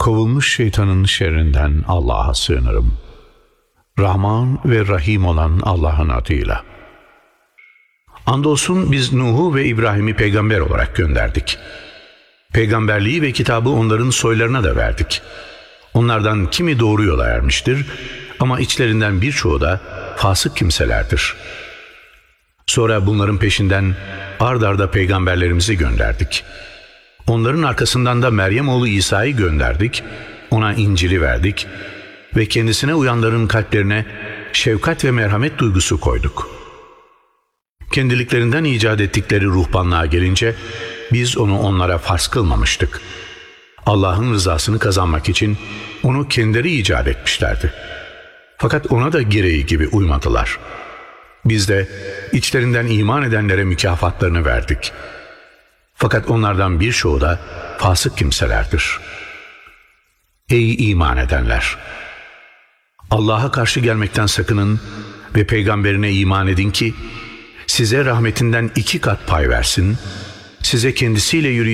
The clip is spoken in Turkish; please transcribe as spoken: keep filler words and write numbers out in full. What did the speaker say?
Kovulmuş şeytanın şerrinden Allah'a sığınırım. Rahman ve Rahim olan Allah'ın adıyla. Andolsun biz Nuh'u ve İbrahim'i peygamber olarak gönderdik. Peygamberliği ve kitabı onların soylarına da verdik. Onlardan kimi doğru yola ermiştir ama içlerinden birçoğu da fasık kimselerdir. Sonra bunların peşinden ard arda peygamberlerimizi gönderdik. Onların arkasından da Meryem oğlu İsa'yı gönderdik, ona İncil'i verdik ve kendisine uyanların kalplerine şefkat ve merhamet duygusu koyduk. Kendiliklerinden icat ettikleri ruhbanlığa gelince biz onu onlara farz kılmamıştık. Allah'ın rızasını kazanmak için onu kendileri icat etmişlerdi. Fakat ona da gereği gibi uymadılar. Biz de içlerinden iman edenlere mükafatlarını verdik. Fakat onlardan birçoğu da fasık kimselerdir. Ey iman edenler! Allah'a karşı gelmekten sakının ve peygamberine iman edin ki size rahmetinden iki kat pay versin, size kendisiyle yürüyün.